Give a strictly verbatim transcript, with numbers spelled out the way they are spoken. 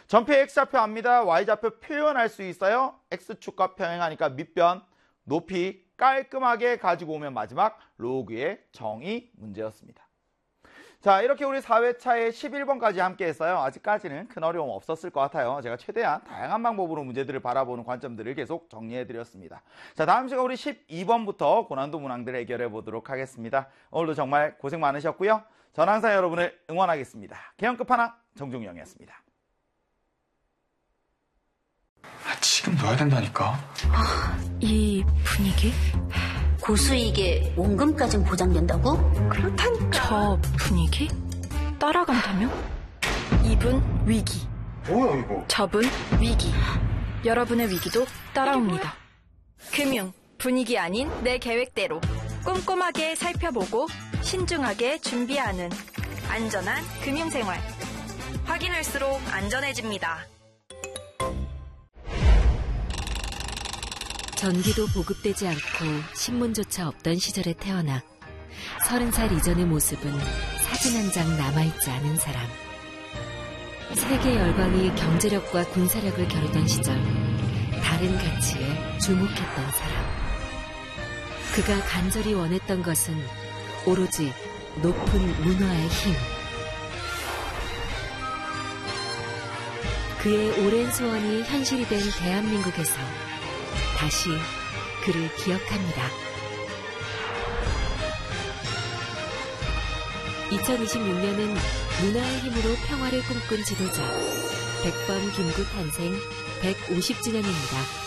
전폐 x좌표 압니다. y좌표 표현할 수 있어요. x축과 평행하니까 밑변, 높이 깔끔하게 가지고 오면 마지막 로그의 정의 문제였습니다. 자, 이렇게 우리 사 회차에 십일 번까지 함께 했어요. 아직까지는 큰 어려움 없었을 것 같아요. 제가 최대한 다양한 방법으로 문제들을 바라보는 관점들을 계속 정리해드렸습니다. 자, 다음 시간 우리 십이 번부터 고난도 문항들을 해결해 보도록 하겠습니다. 오늘도 정말 고생 많으셨고요. 전 항상 여러분을 응원하겠습니다. 개헌 끝판왕 정종영이었습니다. 아, 지금 넣어야 된다니까. 아, 이 분위기? 고수익에 원금까진 보장된다고? 그렇다니까. 저 분위기? 따라간다면? 이분 위기. 뭐야 이거? 저분 위기. 여러분의 위기도 따라옵니다. 금융, 분위기 아닌 내 계획대로 꼼꼼하게 살펴보고 신중하게 준비하는 안전한 금융생활. 확인할수록 안전해집니다. 전기도 보급되지 않고 신문조차 없던 시절에 태어나 서른 살 이전의 모습은 사진 한 장 남아있지 않은 사람. 세계 열강이 경제력과 군사력을 겨루던 시절 다른 가치에 주목했던 사람. 그가 간절히 원했던 것은 오로지 높은 문화의 힘. 그의 오랜 소원이 현실이 된 대한민국에서 다시 그를 기억합니다. 이천이십육 년은 문화의 힘으로 평화를 꿈꾼 지도자 백범 김구 탄생 백오십 주년입니다.